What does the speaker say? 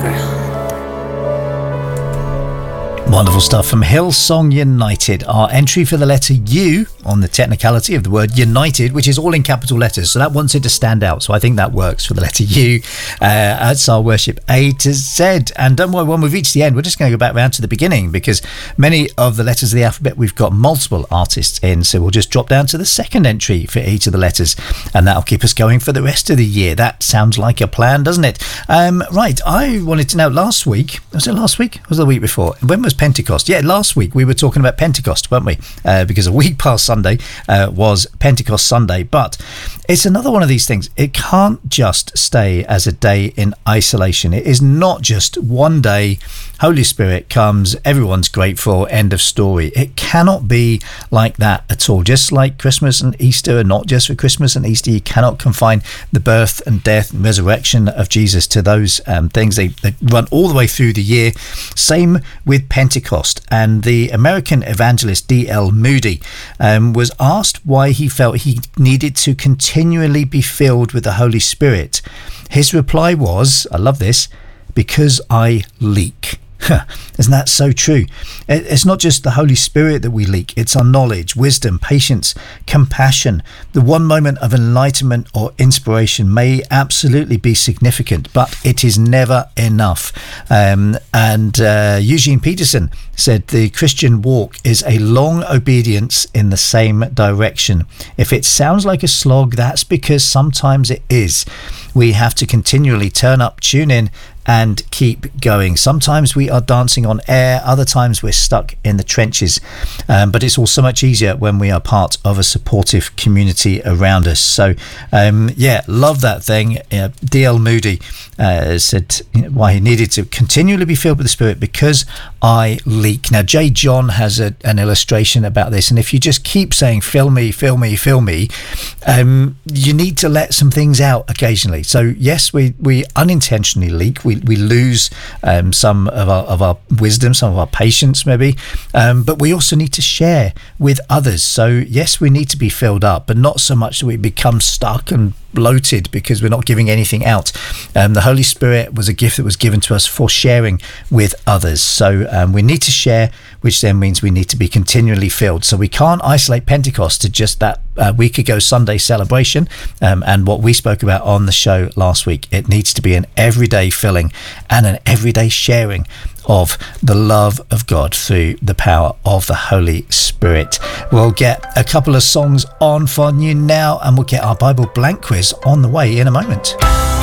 Wonderful stuff from Hillsong United. Our entry for the letter U on the technicality of the word United, which is all in capital letters, so that wants it to stand out. So I think that works for the letter U. That's our worship A to Z. And don't worry, when we've reached the end, we're just going to go back round to the beginning, because many of the letters of the alphabet we've got multiple artists in. So we'll just drop down to the second entry for each of the letters, and that'll keep us going for the rest of the year. That sounds like a plan, doesn't it? Right, I wanted to know, last week, was it last week? Or was it the week before? When was Pentecost? Yeah, last week we were talking about Pentecost, weren't we? Because a week past Sunday was Pentecost Sunday. But it's another one of these things. It can't just stay as a day in isolation. It is not just one day, Holy Spirit comes, everyone's grateful, end of story. It cannot be like that at all. Just like Christmas and Easter are not just for Christmas and Easter, you cannot confine the birth and death and resurrection of Jesus to those things. They run all the way through the year. Same with Pentecost. And the American evangelist D.L. Moody was asked why he felt he needed to continually be filled with the Holy Spirit. His reply was, I love this, because I leak. Isn't that so true? It's not just the Holy Spirit that we leak. It's our knowledge, wisdom, patience, compassion. The one moment of enlightenment or inspiration may absolutely be significant, but it is never enough. Eugene Peterson said the Christian walk is a long obedience in the same direction. If it sounds like a slog, that's because sometimes it is. We have to continually turn up, tune in, and keep going. Sometimes we are dancing on air, other times we're stuck in the trenches, but it's all so much easier when we are part of a supportive community around us. So love that thing. D.L. Moody said why he needed to continually be filled with the Spirit, because I leak. Now J. John has an illustration about this, and if you just keep saying fill me, fill me, fill me, you need to let some things out occasionally. So yes, we unintentionally leak. We lose some of our wisdom, some of our patience maybe, but we also need to share with others. So yes, we need to be filled up, but not so much that we become stuck and bloated because we're not giving anything out. The Holy Spirit was a gift that was given to us for sharing with others. So we need to share, which then means we need to be continually filled. So we can't isolate Pentecost to just that week ago Sunday celebration and what we spoke about on the show last week. It needs to be an everyday filling and an everyday sharing of the love of God through the power of the Holy Spirit. We'll get a couple of songs on for you now, and we'll get our Bible blank quiz on the way in a moment.